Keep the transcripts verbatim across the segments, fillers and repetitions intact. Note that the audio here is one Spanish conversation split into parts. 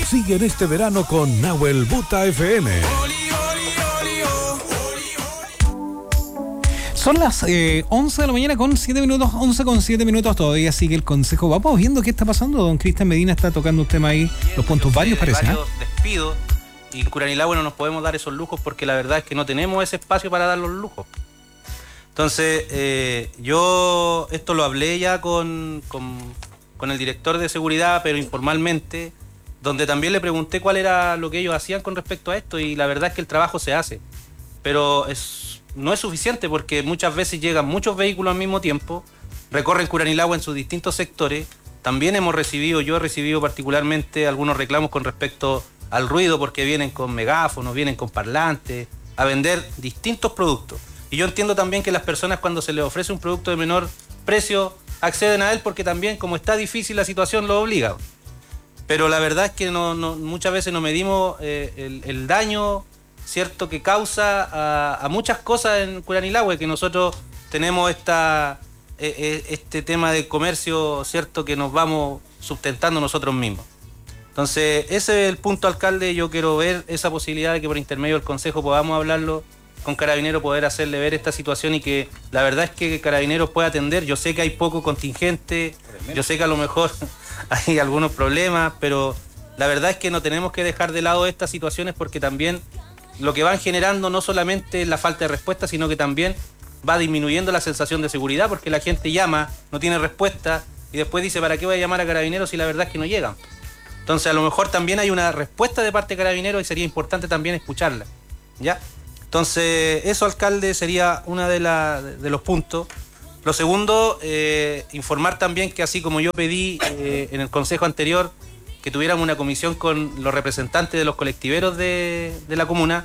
Sigue en este verano con Nahuel Buta F M. Son las eh, once de la mañana con siete minutos, once con siete minutos, todavía sigue el consejo. Vamos viendo qué está pasando. Don Cristian Medina está tocando un tema ahí, los puntos varios parece. Varios ¿eh? despidos, y en Curanilahue no nos podemos dar esos lujos porque la verdad es que no tenemos ese espacio para dar los lujos. Entonces, eh, yo esto lo hablé ya con, con, con el director de seguridad, pero informalmente, donde también le pregunté cuál era lo que ellos hacían con respecto a esto, y la verdad es que el trabajo se hace, pero es... no es suficiente porque muchas veces llegan muchos vehículos al mismo tiempo, recorren Curanilahue en sus distintos sectores. También hemos recibido, yo he recibido particularmente algunos reclamos con respecto al ruido porque vienen con megáfonos, vienen con parlantes, a vender distintos productos. Y yo entiendo también que las personas cuando se les ofrece un producto de menor precio acceden a él porque también como está difícil la situación lo obliga. Pero la verdad es que no, no, muchas veces no medimos eh, el, el daño, cierto, que causa a, a muchas cosas en Curanilahue, que nosotros tenemos esta, eh, este tema de comercio, cierto, que nos vamos sustentando nosotros mismos. Entonces, ese es el punto, alcalde. Yo quiero ver esa posibilidad de que por intermedio del Consejo podamos hablarlo con Carabineros, poder hacerle ver esta situación y que la verdad es que Carabineros puede atender. Yo sé que hay poco contingente, yo sé que a lo mejor hay algunos problemas, pero la verdad es que no tenemos que dejar de lado estas situaciones porque también lo que van generando no solamente es la falta de respuesta, sino que también va disminuyendo la sensación de seguridad, porque la gente llama, no tiene respuesta, y después dice, ¿para qué voy a llamar a Carabineros si la verdad es que no llegan? Entonces, a lo mejor también hay una respuesta de parte de Carabineros y sería importante también escucharla, ¿ya? Entonces, eso, alcalde, sería uno de, la, de los puntos. Lo segundo, eh, informar también que así como yo pedí eh, en el consejo anterior, que tuviéramos una comisión con los representantes de los colectiveros de, de la comuna,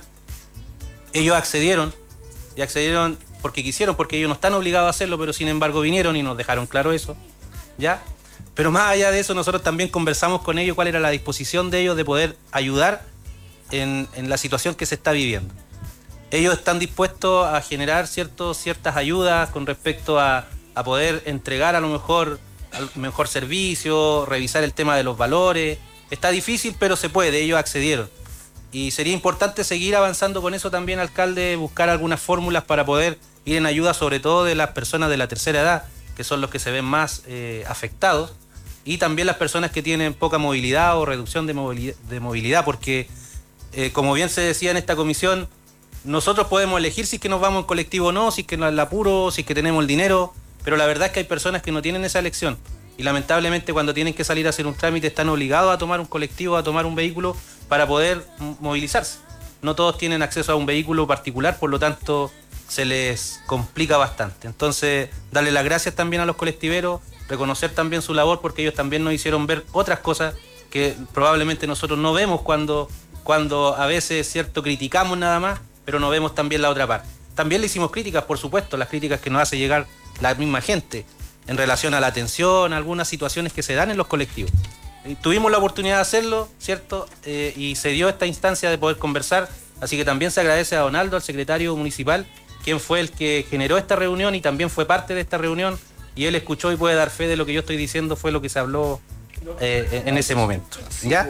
ellos accedieron, y accedieron porque quisieron, porque ellos no están obligados a hacerlo, pero sin embargo vinieron y nos dejaron claro eso, ¿ya? Pero más allá de eso, nosotros también conversamos con ellos cuál era la disposición de ellos de poder ayudar en, en la situación que se está viviendo. Ellos están dispuestos a generar ciertos, ciertas ayudas con respecto a, a poder entregar a lo mejor al mejor servicio, revisar el tema de los valores. Está difícil, pero se puede, ellos accedieron. Y sería importante seguir avanzando con eso también, alcalde, buscar algunas fórmulas para poder ir en ayuda, sobre todo de las personas de la tercera edad, que son los que se ven más eh, afectados, y también las personas que tienen poca movilidad o reducción de movilidad, de movilidad porque, eh, como bien se decía en esta comisión, nosotros podemos elegir si es que nos vamos en colectivo o no, si es que nos la apuro, si es que tenemos el dinero, pero la verdad es que hay personas que no tienen esa elección y lamentablemente cuando tienen que salir a hacer un trámite están obligados a tomar un colectivo, a tomar un vehículo para poder movilizarse. No todos tienen acceso a un vehículo particular, por lo tanto se les complica bastante. Entonces, darle las gracias también a los colectiveros, reconocer también su labor porque ellos también nos hicieron ver otras cosas que probablemente nosotros no vemos cuando, cuando a veces, cierto, criticamos nada más, pero no vemos también la otra parte. También le hicimos críticas, por supuesto, las críticas que nos hace llegar la misma gente en relación a la atención, a algunas situaciones que se dan en los colectivos. Y tuvimos la oportunidad de hacerlo, ¿cierto? Eh, y se dio esta instancia de poder conversar, así que también se agradece a Donaldo, al secretario municipal, quien fue el que generó esta reunión y también fue parte de esta reunión, y él escuchó y puede dar fe de lo que yo estoy diciendo, fue lo que se habló eh, en ese momento. ¿Ya?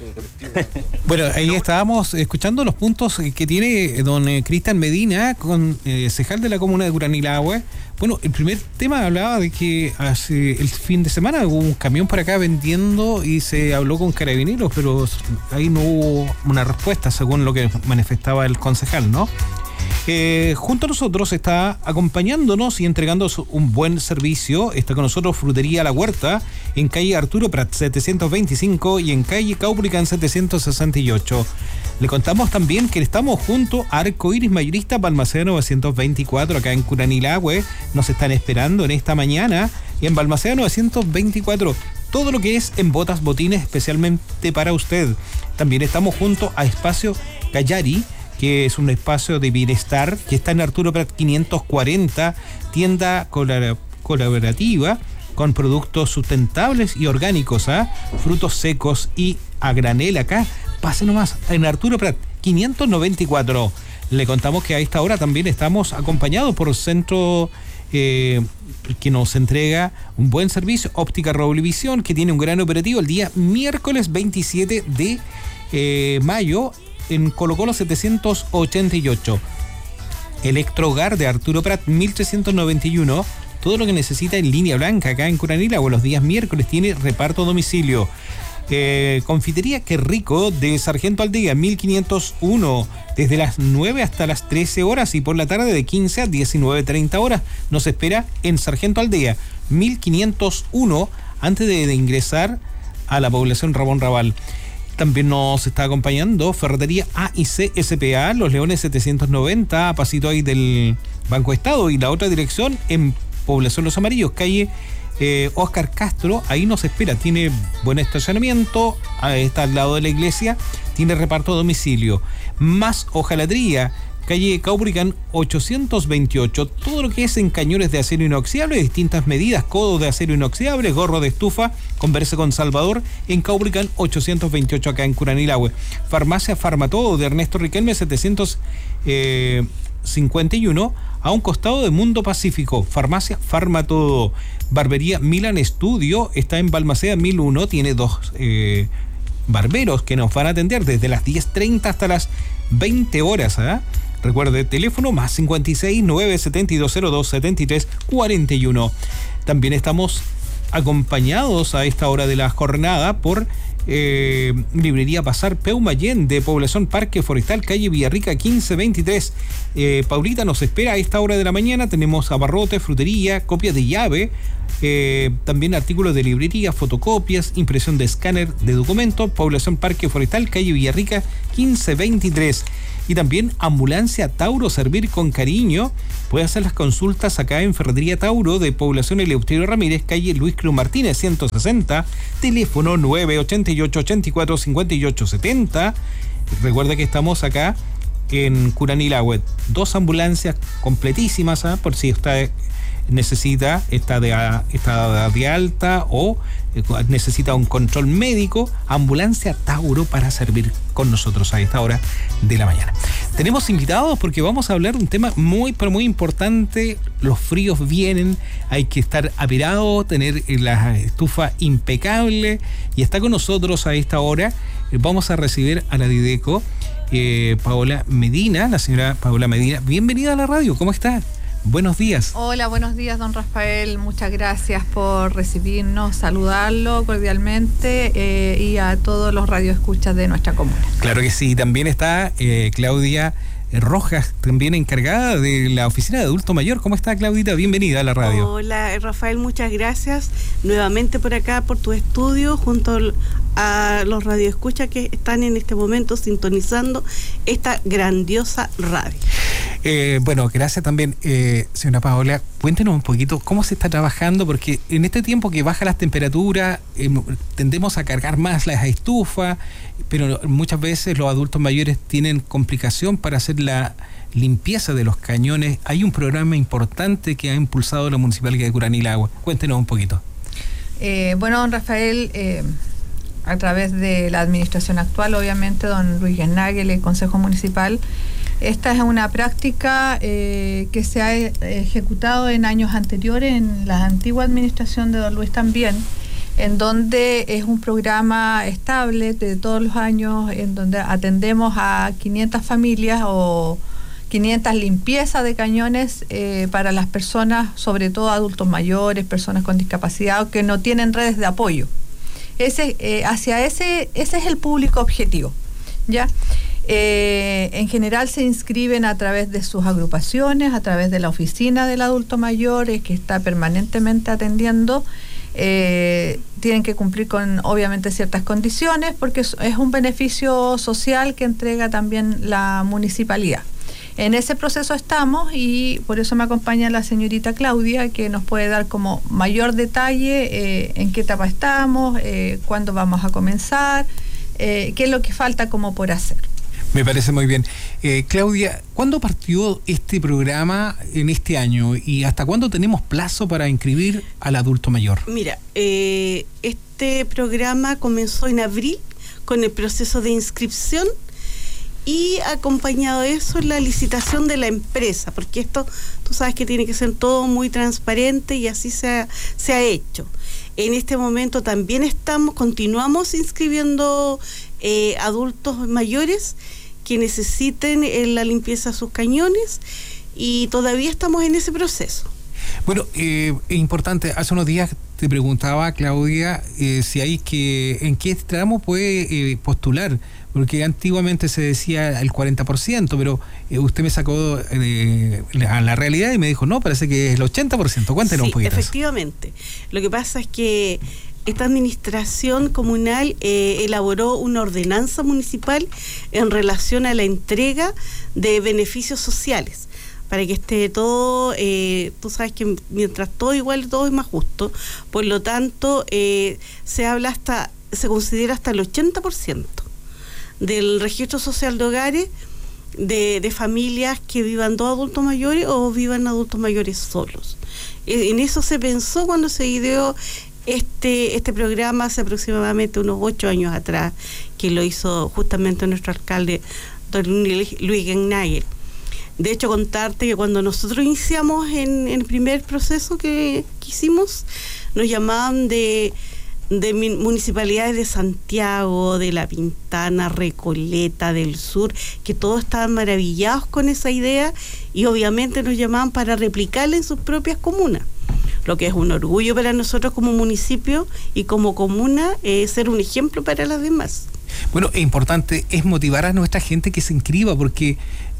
Bueno, ahí estábamos escuchando los puntos que tiene don Cristian Medina, concejal de la comuna de Curanilahue. Bueno, el primer tema hablaba de que hace el fin de semana hubo un camión por acá vendiendo y se habló con Carabineros, pero ahí no hubo una respuesta según lo que manifestaba el concejal, ¿no? Eh, junto a nosotros está acompañándonos y entregándonos un buen servicio. Está con nosotros Frutería La Huerta en calle Arturo Prat setecientos veinticinco y en calle Caupolicán setecientos sesenta y ocho. Le contamos también que estamos junto a Arco Iris Mayorista Balmaceda novecientos veinticuatro acá en Curanilahue. Nos están esperando en esta mañana y en Balmaceda novecientos veinticuatro. Todo lo que es en botas, botines especialmente para usted. También estamos junto a Espacio Callari, que es un espacio de bienestar que está en Arturo Prat quinientos cuarenta, tienda colaborativa con productos sustentables y orgánicos, ¿eh? Frutos secos y a granel acá. Pase nomás en Arturo Prat quinientos noventa y cuatro. Le contamos que a esta hora también estamos acompañados por Centro eh, que nos entrega un buen servicio. Óptica Roblevisión, que tiene un gran operativo el día miércoles veintisiete de eh, mayo en Colo Colo setecientos ochenta y ocho. Electrohogar de Arturo Prat mil trescientos noventa y uno. Todo lo que necesita en línea blanca acá en Curanilahue. Los días miércoles tiene reparto a domicilio. Eh, confitería Qué Rico de Sargento Aldea mil quinientos uno, desde las nueve hasta las trece horas y por la tarde de quince a diecinueve treinta horas. Nos espera en Sargento Aldea mil quinientos uno, antes de, de ingresar a la población Ramón Raval. También nos está acompañando Ferretería A y C S P A, Los Leones setecientos noventa, a pasito ahí del Banco Estado, y la otra dirección en Población Los Amarillos, calle eh, Oscar Castro. Ahí nos espera, tiene buen estacionamiento, está al lado de la iglesia, tiene reparto a domicilio. Más Hojalatría, calle Caubricán ochocientos veintiocho, todo lo que es en cañones de acero inoxidable, distintas medidas, codos de acero inoxidable, gorro de estufa. Converse con Salvador en Caubricán ochocientos veintiocho, acá en Curanilahue. Farmacia Farmatodo de Ernesto Riquelme setecientos cincuenta y uno, a un costado de Mundo Pacífico. Farmacia Farmatodo. Barbería Milan Estudio está en Balmaceda mil uno, tiene dos eh, barberos que nos van a atender desde las diez treinta hasta las veinte horas, ¿eh? Recuerde, teléfono más cincuenta y seis, nueve setenta y dos cero dos, setenta y tres cuarenta y uno. También estamos acompañados a esta hora de la jornada por eh, Librería Pasar Peumayén de Población Parque Forestal, calle Villarrica quince veintitrés. Eh, Paulita nos espera a esta hora de la mañana. Tenemos abarrotes, frutería, copias de llave, eh, también artículos de librería, fotocopias, impresión de escáner de documentos. Población Parque Forestal, calle Villarrica quince veintitrés. Y también Ambulancia Tauro, servir con cariño. Puede hacer las consultas acá en Ferretería Tauro de Población Eleuterio Ramírez, calle Luis Cruz Martínez ciento sesenta, teléfono nueve ochenta y ocho, ochenta y cuatro, cincuenta y ocho setenta. Recuerda que estamos acá en Curanilahue. Dos ambulancias completísimas, ¿eh? Por si usted necesita, está de, está de alta o necesita un control médico. Ambulancia Tauro para servir con nosotros a esta hora de la mañana. Tenemos invitados porque vamos a hablar de un tema muy pero muy importante. Los fríos vienen, hay que estar aperado, tener la estufa impecable, y está con nosotros a esta hora. Vamos a recibir a la Dideco, eh, Paola Medina, la señora Paola Medina. Bienvenida a la radio, ¿cómo está? Buenos días. Hola, buenos días, don Rafael. Muchas gracias por recibirnos, saludarlo cordialmente eh, y a todos los radioescuchas de nuestra comuna. Claro que sí. También está eh, Claudia Rojas, también encargada de la oficina de adulto mayor. ¿Cómo está, Claudita? Bienvenida a la radio. Hola, Rafael, muchas gracias nuevamente por acá, por tu estudio, junto a los radioescuchas que están en este momento sintonizando esta grandiosa radio. Eh, bueno, gracias también, eh, señora Paola. Cuéntenos un poquito cómo se está trabajando, porque en este tiempo que baja las temperaturas, eh, tendemos a cargar más las estufas, pero muchas veces los adultos mayores tienen complicación para hacer la limpieza de los cañones. Hay un programa importante que ha impulsado la Municipalidad de Curanilahue. Cuéntenos un poquito. Eh, bueno, don Rafael, eh, a través de la administración actual, obviamente, don Luis Guernagel, el Consejo Municipal, esta es una práctica eh, que se ha ejecutado en años anteriores, en la antigua administración de don Luis también, en donde es un programa estable de todos los años, en donde atendemos a quinientas familias o quinientas limpiezas de cañones eh, para las personas, sobre todo adultos mayores, personas con discapacidad o que no tienen redes de apoyo. Ese, eh, hacia ese, ese es el público objetivo, ¿ya? Eh, en general se inscriben a través de sus agrupaciones, a través de la oficina del adulto mayor, eh, que está permanentemente atendiendo. Eh, tienen que cumplir con, obviamente, ciertas condiciones, porque es, es un beneficio social que entrega también la municipalidad. En ese proceso estamos, y por eso me acompaña la señorita Claudia, que nos puede dar como mayor detalle eh, en qué etapa estamos, eh, cuándo vamos a comenzar, eh, qué es lo que falta como por hacer. Me parece muy bien. Eh, Claudia, ¿cuándo partió este programa en este año y hasta cuándo tenemos plazo para inscribir al adulto mayor? Mira, eh, este programa comenzó en abril con el proceso de inscripción y acompañado de eso la licitación de la empresa, porque esto tú sabes que tiene que ser todo muy transparente y así se ha, se ha hecho. En este momento también estamos, continuamos inscribiendo eh, adultos mayores que necesiten eh, la limpieza de sus cañones y todavía estamos en ese proceso. Bueno, eh, es importante, hace unos días te preguntaba, Claudia, eh, si hay que, en qué tramo puede eh, postular, porque antiguamente se decía el cuarenta por ciento, pero eh, usted me sacó eh, a la realidad y me dijo, no, parece que es el ochenta por ciento. Cuéntenos sí, un poquito. Efectivamente. Lo que pasa es que esta administración comunal eh, elaboró una ordenanza municipal en relación a la entrega de beneficios sociales, para que esté todo, eh, tú sabes que mientras todo igual, todo es más justo, por lo tanto, eh, se habla hasta, se considera hasta el ochenta por ciento del registro social de hogares de, de familias que vivan dos adultos mayores o vivan adultos mayores solos. En eso se pensó cuando se ideó este, este programa hace aproximadamente unos ocho años atrás, que lo hizo justamente nuestro alcalde, don Luis Gennager. De hecho, contarte que cuando nosotros iniciamos en, en el primer proceso que, que hicimos, nos llamaban de, de municipalidades de Santiago, de La Pintana, Recoleta, del Sur, que todos estaban maravillados con esa idea y obviamente nos llamaban para replicarla en sus propias comunas. Lo que es un orgullo para nosotros como municipio y como comuna, eh, ser un ejemplo para las demás. Bueno, es importante es motivar a nuestra gente que se inscriba, porque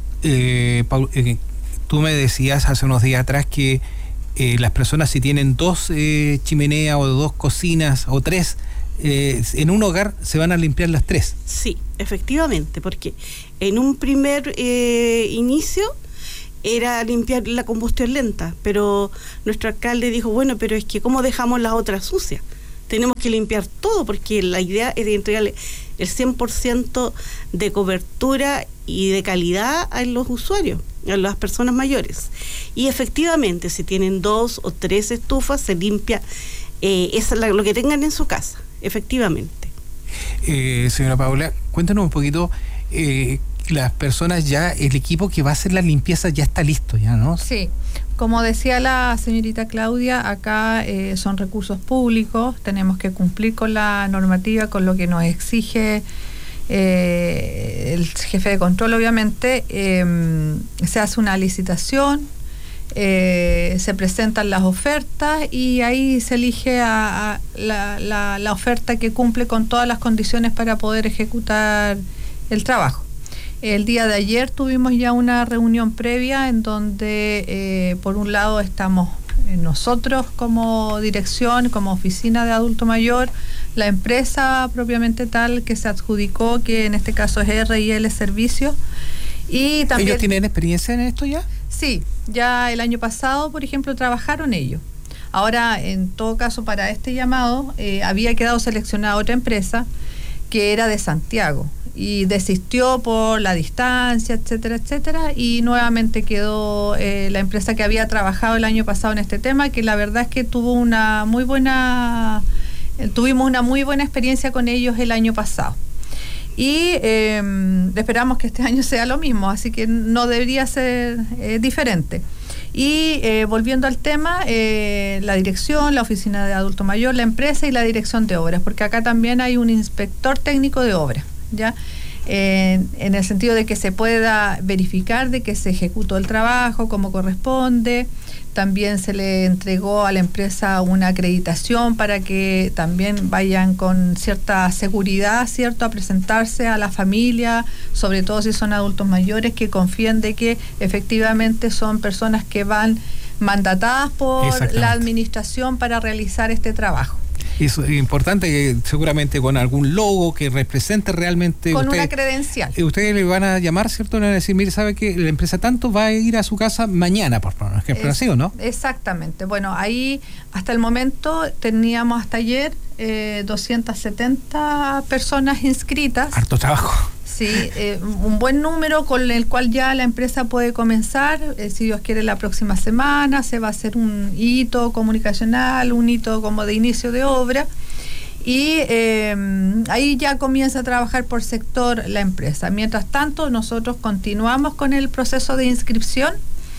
Eh, Paul, eh, tú me decías hace unos días atrás que eh, las personas si tienen dos eh, chimeneas o dos cocinas o tres eh, en un hogar se van a limpiar las tres. Sí, efectivamente, porque en un primer eh, inicio era limpiar la combustión lenta, pero nuestro alcalde dijo, bueno, pero es que ¿cómo dejamos las otras sucias? Tenemos que limpiar todo, porque la idea es de entregarle el cien por ciento de cobertura y de calidad a los usuarios, a las personas mayores. Y efectivamente, si tienen dos o tres estufas, se limpia eh, es la, lo que tengan en su casa, efectivamente. Eh, señora Paula, cuéntanos un poquito, eh, las personas ya, el equipo que va a hacer la limpieza ya está listo, ¿ya no? Sí. Como decía la señorita Claudia, acá eh, son recursos públicos, tenemos que cumplir con la normativa, con lo que nos exige eh, el jefe de control, obviamente. Eh, se hace una licitación, eh, se presentan las ofertas y ahí se elige a, a la, la, la oferta que cumple con todas las condiciones para poder ejecutar el trabajo. El día de ayer tuvimos ya una reunión previa en donde, eh, por un lado, estamos nosotros como dirección, como oficina de adulto mayor, la empresa propiamente tal que se adjudicó, que en este caso es R y L Servicios. Y también, ¿ellos tienen experiencia en esto ya? Sí, ya el año pasado, por ejemplo, trabajaron ellos. Ahora, en todo caso, para este llamado, eh, había quedado seleccionada otra empresa que era de Santiago y desistió por la distancia, etcétera, etcétera, y nuevamente quedó eh, la empresa que había trabajado el año pasado en este tema, que la verdad es que tuvo una muy buena, eh, tuvimos una muy buena experiencia con ellos el año pasado. Y eh, esperamos que este año sea lo mismo, así que no debería ser eh, diferente. Y eh, volviendo al tema, eh, la dirección, la oficina de adulto mayor, la empresa y la dirección de obras, porque acá también hay un inspector técnico de obras, ¿ya? Eh, en el sentido de que se pueda verificar de que se ejecutó el trabajo como corresponde. También se le entregó a la empresa una acreditación para que también vayan con cierta seguridad, ¿cierto?, a presentarse a la familia, sobre todo si son adultos mayores, que confíen de que efectivamente son personas que van mandatadas por la administración para realizar este trabajo. Es importante que seguramente con algún logo que represente realmente... Con usted, una credencial. Ustedes le van a llamar, ¿cierto? Le van a decir, mire, ¿sabe qué? La empresa tanto va a ir a su casa mañana, por ejemplo, ¿así o no? Exactamente. Bueno, ahí hasta el momento teníamos hasta ayer eh, doscientas setenta personas inscritas. Harto trabajo. Sí, eh, un buen número con el cual ya la empresa puede comenzar, eh, si Dios quiere, la próxima semana. Se va a hacer un hito comunicacional, un hito como de inicio de obra. Y eh, ahí ya comienza a trabajar por sector la empresa. Mientras tanto, nosotros continuamos con el proceso de inscripción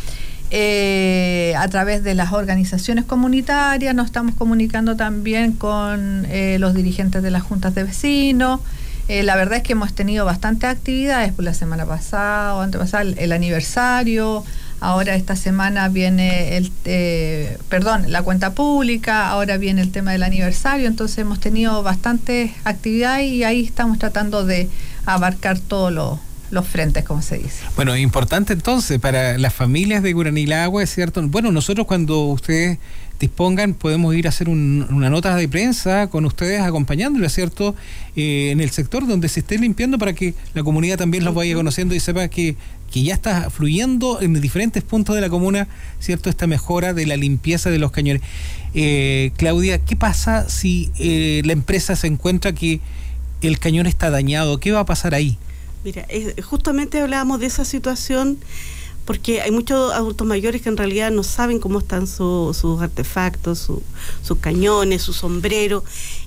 eh, a través de las organizaciones comunitarias. Nos estamos comunicando también con eh, los dirigentes de las juntas de vecinos. Eh, la verdad es que hemos tenido bastantes actividades, por la semana pasada o antepasada, el, el aniversario. Ahora esta semana viene el, eh, perdón, la cuenta pública, ahora viene el tema del aniversario, entonces hemos tenido bastantes actividades y ahí estamos tratando de abarcar todos los, los frentes, como se dice. Bueno, importante entonces para las familias de Curanilahue, ¿es cierto? Bueno, nosotros cuando ustedes dispongan podemos ir a hacer un, una nota de prensa con ustedes acompañándoles, ¿cierto? Eh, en el sector donde se esté limpiando para que la comunidad también los vaya conociendo y sepa que que ya está fluyendo en diferentes puntos de la comuna, ¿cierto? Esta mejora de la limpieza de los cañones. Eh, Claudia, ¿qué pasa si eh, la empresa se encuentra que el cañón está dañado? ¿Qué va a pasar ahí? Mira, eh, justamente hablábamos de esa situación porque hay muchos adultos mayores que en realidad no saben cómo están su, sus artefactos, su, sus cañones, su sombrero,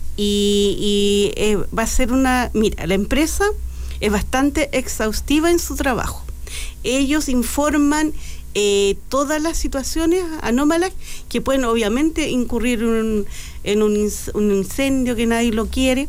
y, y eh, va a ser una... Mira, la empresa es bastante exhaustiva en su trabajo. Ellos informan eh, todas las situaciones anómalas que pueden obviamente incurrir en un, en un, un incendio que nadie lo quiere,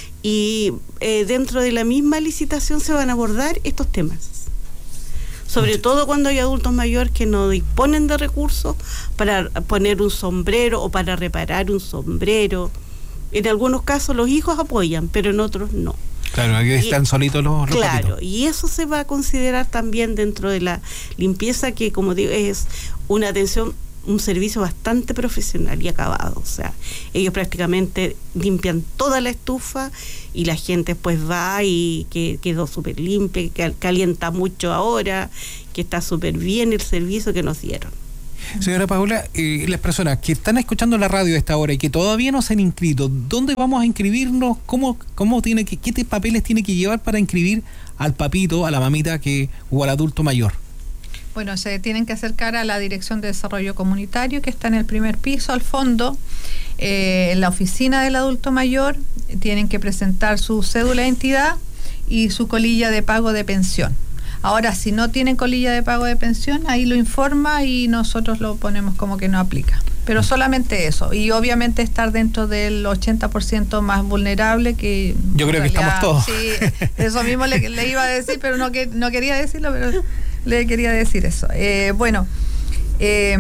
y eh, dentro de la misma licitación se van a abordar estos temas. Sobre todo cuando hay adultos mayores que no disponen de recursos para poner un sombrero o para reparar un sombrero. En algunos casos los hijos apoyan, pero en otros no. Claro, aquí están y, solitos los, los Claro, patitos. Y eso se va a considerar también dentro de la limpieza, que como digo, es una atención, un servicio bastante profesional y acabado. O sea, ellos prácticamente limpian toda la estufa y la gente pues va y que quedó súper limpia, que calienta mucho ahora, que está súper bien el servicio que nos dieron. Señora Paula, eh, las personas que están escuchando la radio a esta hora y que todavía no se han inscrito, ¿dónde vamos a inscribirnos? ¿Cómo, cómo tiene que, qué papeles tiene que llevar para inscribir al papito, a la mamita que o al adulto mayor? Bueno, se tienen que acercar a la Dirección de Desarrollo Comunitario, que está en el primer piso, al fondo, eh, en la oficina del adulto mayor. Tienen que presentar su cédula de identidad y su colilla de pago de pensión. Ahora, si no tienen colilla de pago de pensión, ahí lo informa y nosotros lo ponemos como que no aplica. Pero solamente eso. Y obviamente estar dentro del ochenta por ciento más vulnerable que... Yo creo que estamos todos. Sí, eso mismo le, le iba a decir, pero no, que, no quería decirlo, pero le quería decir eso. Eh, bueno, eh,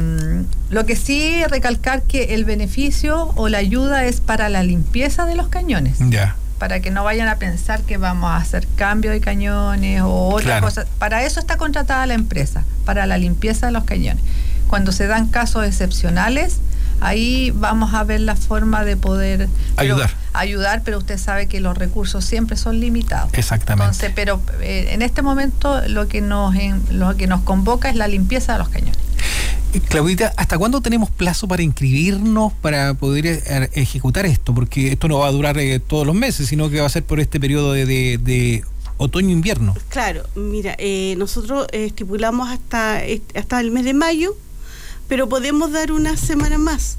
lo que sí recalcar que el beneficio o la ayuda es para la limpieza de los cañones. Ya. Yeah. Para que no vayan a pensar que vamos a hacer cambio de cañones o otra claro. cosa. Para eso está contratada la empresa, para la limpieza de los cañones. Cuando se dan casos excepcionales, ahí vamos a ver la forma de poder ayudar. Pero, ayudar, pero usted sabe que los recursos siempre son limitados. Exactamente. Entonces, pero eh, en este momento lo que nos en, lo que nos convoca es la limpieza de los cañones. Claudita, ¿hasta cuándo tenemos plazo para inscribirnos para poder eh, ejecutar esto? Porque esto no va a durar eh, todos los meses, sino que va a ser por este periodo de, de, de otoño-invierno. Claro, mira, eh, nosotros eh, estipulamos hasta, hasta el mes de mayo, pero podemos dar una semana más.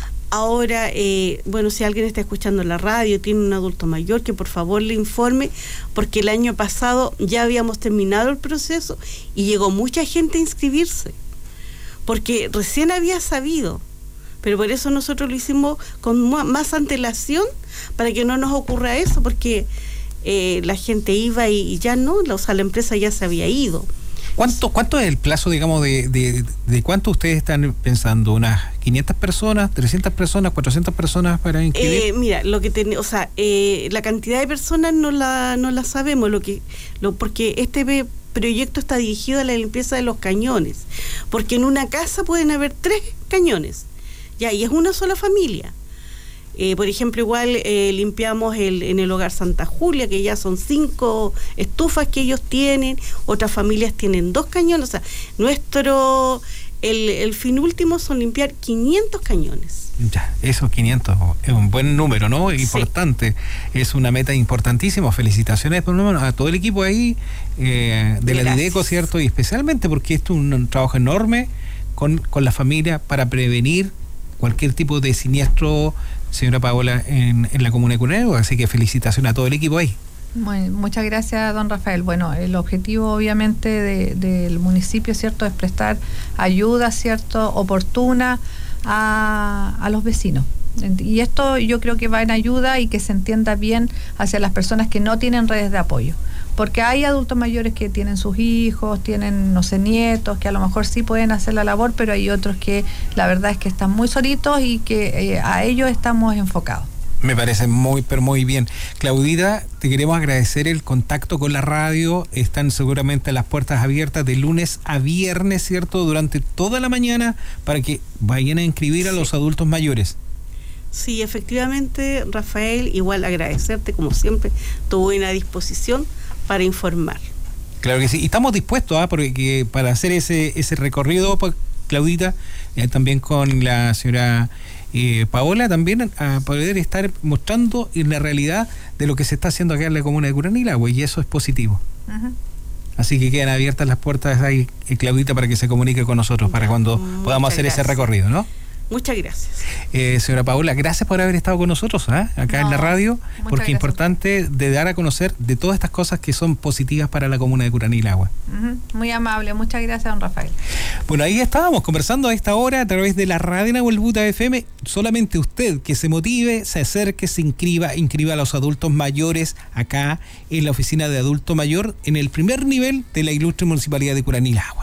Ahora, eh, bueno, si alguien está escuchando la radio, tiene un adulto mayor, que por favor le informe, porque el año pasado ya habíamos terminado el proceso y llegó mucha gente a inscribirse, porque recién había sabido, pero por eso nosotros lo hicimos con más antelación, para que no nos ocurra eso, porque eh, la gente iba y, y ya no, o sea, la empresa ya se había ido. ¿Cuánto, cuánto es el plazo, digamos, de, de, de cuánto ustedes están pensando? ¿Unas quinientas personas, trescientas personas, cuatrocientas personas para inscribir? Eh, mira, lo que ten, o sea, eh, la cantidad de personas no la no la sabemos, lo que lo porque este proyecto está dirigido a la limpieza de los cañones, porque en una casa pueden haber tres cañones, ya, y es una sola familia. Eh, por ejemplo, igual eh, limpiamos el, en el hogar Santa Julia, que ya son cinco estufas que ellos tienen, otras familias tienen dos cañones, o sea, nuestro, el, el fin último son limpiar quinientos cañones. Ya, esos quinientos es un buen número, ¿no? Importante, sí. Es una meta importantísima. Felicitaciones por lo menos a todo el equipo ahí eh, de Gracias. La Dideco, ¿cierto? Y especialmente porque esto es un, un trabajo enorme con, con la familia para prevenir cualquier tipo de siniestro señora Paola, en, en la comuna de Curanilahue, así que felicitaciones a todo el equipo ahí. Muy, muchas gracias, don Rafael. Bueno, el objetivo obviamente de, del municipio, ¿cierto?, es prestar ayuda, ¿cierto?, oportuna a, a los vecinos. Y esto yo creo que va en ayuda y que se entienda bien hacia las personas que no tienen redes de apoyo. Porque hay adultos mayores que tienen sus hijos, tienen, no sé, nietos, que a lo mejor sí pueden hacer la labor, pero hay otros que la verdad es que están muy solitos y que eh, a ellos estamos enfocados. Me parece muy, pero muy bien. Claudita, te queremos agradecer el contacto con la radio. Están seguramente las puertas abiertas de lunes a viernes, ¿cierto?, durante toda la mañana para que vayan a inscribir a los adultos mayores. Sí, efectivamente, Rafael, igual agradecerte, como siempre, tu buena disposición para informar. Claro que sí, y estamos dispuestos ¿eh? Porque para hacer ese, ese recorrido, Claudita, eh, también con la señora eh, Paola, también a poder estar mostrando en la realidad de lo que se está haciendo acá en la comuna de Curanilahue, y eso es positivo. Uh-huh. Así que quedan abiertas las puertas ahí, eh, Claudita, para que se comunique con nosotros, para cuando Muchas podamos hacer gracias. Ese recorrido, ¿no? Muchas gracias. Eh, señora Paola, gracias por haber estado con nosotros ¿eh? acá no, en la radio, porque es importante de dar a conocer de todas estas cosas que son positivas para la comuna de Curanilahue. Uh-huh. Muy amable, muchas gracias, don Rafael. Bueno, ahí estábamos conversando a esta hora a través de la radio Nahuel Buta F M. Solamente usted que se motive, se acerque, se inscriba, inscriba a los adultos mayores acá en la oficina de adulto mayor en el primer nivel de la ilustre municipalidad de Curanilahue.